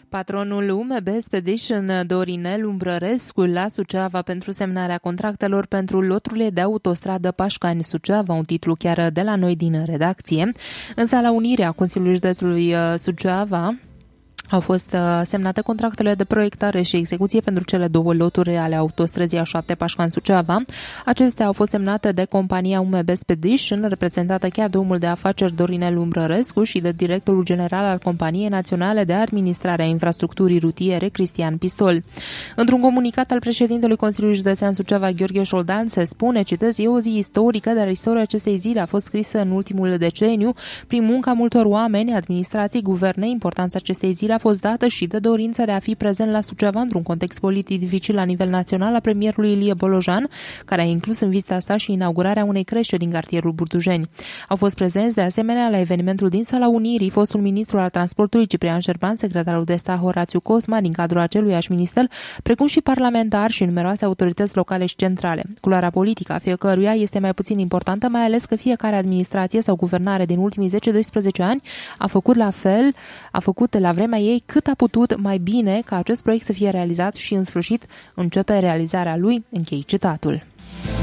Patronul UMB Spedition, Dorinel Umbrărescu, la Suceava pentru semnarea contractelor pentru loturile de autostradă Pașcani-Suceava, un titlu chiar de la noi din redacție. În sala Unirii a Consiliului Județului Suceava au fost semnate contractele de proiectare și execuție pentru cele două loturi ale autostrăzii A7 Pașcani-Suceava. Acestea au fost semnate de compania UMB Spedition, reprezentată chiar de omul de afaceri Dorinel Umbrărescu și de directorul general al Companiei Naționale de Administrare a Infrastructurii Rutiere, Cristian Pistol. Într-un comunicat al președintelui Consiliului Județean Suceava, Gheorghe Șoldan, se spune, citez, e o zi istorică, dar istoria acestei zile a fost scrisă în ultimul deceniu prin munca multor oameni, administrații, guverne. Importanța acestei zile a fost dată și de dorința de a fi prezent la Suceava într-un context politic dificil la nivel național a premierului Ilie Bolojan, care a inclus în vizita sa și inaugurarea unei crește din cartierul Burdujeni. Au fost prezenți de asemenea la evenimentul din Sala Unirii fostul ministru al transportului Ciprian Șerban, secretarul de stat Horațiu Cosma din cadrul aceluiași minister, precum și parlamentari și numeroase autorități locale și centrale. Culoarea politică a fiecăruia este mai puțin importantă, mai ales că fiecare administrație sau guvernare din ultimii 10-12 ani a făcut la vremea ei cât a putut mai bine ca acest proiect să fie realizat și în sfârșit începe realizarea lui, închei citatul.